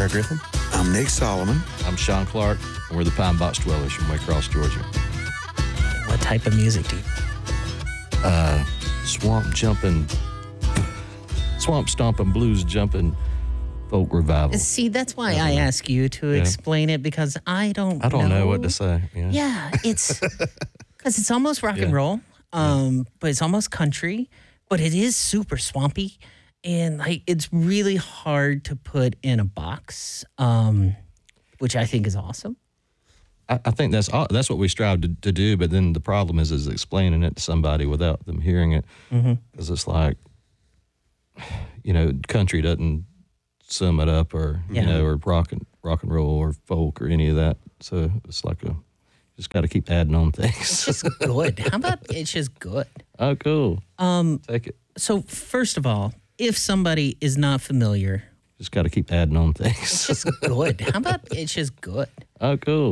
Connor Griffin. I'm Nick Solomon. I'm Sean Clark, and we're the Pine Box Dwellers from Waycross, Georgia. What type of music do you? Swamp stomping, blues jumping, folk revival. See, that's why I ask you to explain it, because I don't know what to say. Yeah, it's because it's almost rock and roll, but it's almost country, but it is super swampy, and like it's really hard to put in a box, which I think is awesome. I think that's what we strive to do, but then the problem is explaining it to somebody without them hearing it, because it's like, country doesn't sum it up, or or rock and roll or folk or any of that. So it's like just got to keep adding on things. It's just good. How about it's just good? Oh, cool. Take it. So first of all, if somebody is not familiar, just got to keep adding on things. it's just good. How about it's just good? Oh, cool.